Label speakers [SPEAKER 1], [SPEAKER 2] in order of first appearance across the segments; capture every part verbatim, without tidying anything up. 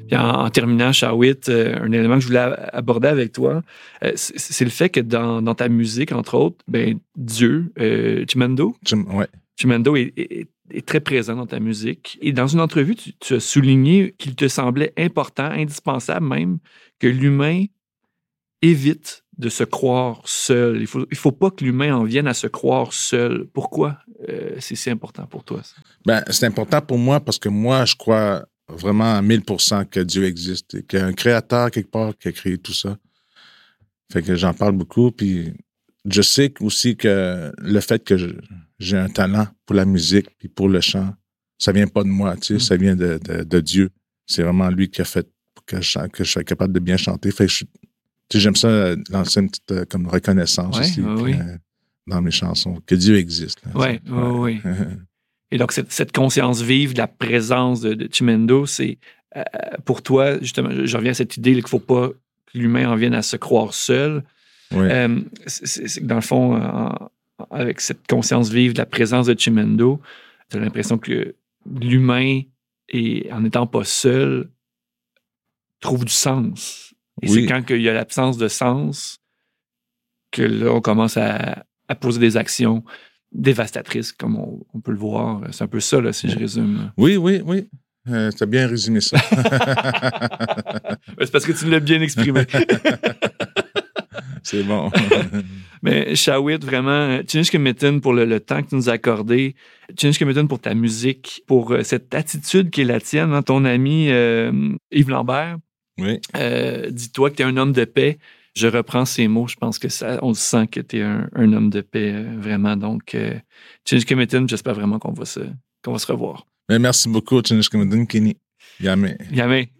[SPEAKER 1] Puis en, en terminant, Shawit, euh, un élément que je voulais aborder avec toi, euh, c'est, c'est le fait que dans, dans ta musique, entre autres, ben, Dieu, euh, Chimendo,
[SPEAKER 2] Jim, ouais.
[SPEAKER 1] Chimendo est, est, est très présent dans ta musique. Et dans une entrevue, tu, tu as souligné qu'il te semblait important, indispensable même, que l'humain évite de se croire seul. Il ne faut, il faut pas que l'humain en vienne à se croire seul. Pourquoi euh, c'est si important pour toi, ça?
[SPEAKER 2] Ben, c'est important pour moi parce que moi, je crois vraiment à mille pour cent que Dieu existe et qu'il y a un créateur quelque part qui a créé tout ça. Fait que j'en parle beaucoup. Puis je sais aussi que le fait que je, j'ai un talent pour la musique puis pour le chant, ça vient pas de moi, tu sais, mm. ça vient de, de, de Dieu. C'est vraiment lui qui a fait que je, que je sois capable de bien chanter. Fait que je, tu sais, j'aime ça lancer une petite euh, comme reconnaissance
[SPEAKER 1] ouais,
[SPEAKER 2] aussi
[SPEAKER 1] oui,
[SPEAKER 2] puis,
[SPEAKER 1] oui.
[SPEAKER 2] Euh, dans mes chansons, que Dieu existe. Là,
[SPEAKER 1] ouais, oui, oui. Et donc, cette, cette conscience vive de la présence de, de Chimendo, c'est euh, pour toi, justement, je reviens à cette idée là, qu'il ne faut pas que l'humain en vienne à se croire seul.
[SPEAKER 2] Oui.
[SPEAKER 1] Euh, c'est, c'est que dans le fond, en, avec cette conscience vive de la présence de Chimendo, tu as l'impression que l'humain, est, en n'étant pas seul, trouve du sens. Et oui. c'est quand il y a l'absence de sens que là, on commence à, à poser des actions dévastatrices, comme on, on peut le voir. C'est un peu ça, là, si je résume.
[SPEAKER 2] Oui, oui, oui. Euh, tu as bien résumé ça.
[SPEAKER 1] C'est parce que tu l'as bien exprimé.
[SPEAKER 2] C'est bon.
[SPEAKER 1] Mais Shawit, vraiment, Tchiniskemetin pour le, le temps que tu nous as accordé, Tchiniskemetin pour ta musique, pour euh, cette attitude qui est la tienne. Hein, ton ami euh, Yves Lambert,
[SPEAKER 2] oui.
[SPEAKER 1] euh, dis-toi que tu es un homme de paix. Je reprends ces mots, je pense que ça, on sent que tu es un, un homme de paix, euh, vraiment. Donc, euh, Tchiniskemetin, j'espère vraiment qu'on va se, qu'on va se revoir.
[SPEAKER 2] Mais merci beaucoup, Tchiniskemetin Kini. Yamé.
[SPEAKER 1] Yamé.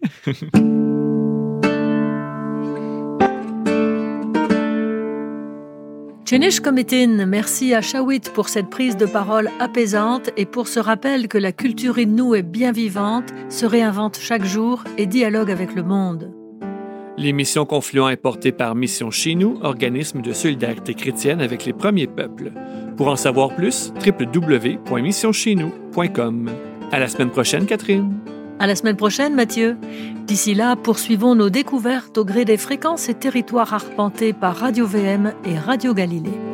[SPEAKER 3] Tchiniskemetin, merci à Shawit pour cette prise de parole apaisante et pour ce rappel que la culture Innu est bien vivante, se réinvente chaque jour et dialogue avec le monde.
[SPEAKER 1] L'émission Confluent est portée par Mission Chez Nous, organisme de solidarité chrétienne avec les premiers peuples. Pour en savoir plus, w w w point mission chez nous point com. À la semaine prochaine, Catherine.
[SPEAKER 3] À la semaine prochaine, Mathieu. D'ici là, poursuivons nos découvertes au gré des fréquences et territoires arpentés par Radio V M et Radio Galilée.